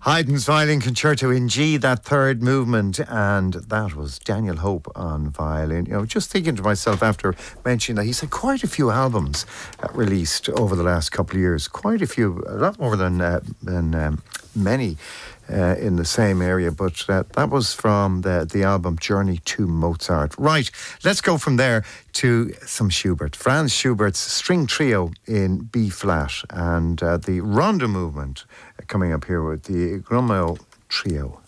Haydn's Violin Concerto in G, that third movement, and that was Daniel Hope on violin. You know, just thinking to myself after mentioning that he's had quite a few albums released over the last couple of years, quite a few, a lot more than many in the same area, but that was from the album Journey to Mozart. Right, let's go from there to some Schubert. Franz Schubert's string trio in B flat, and the rondo movement coming up here with the Grumio Trio.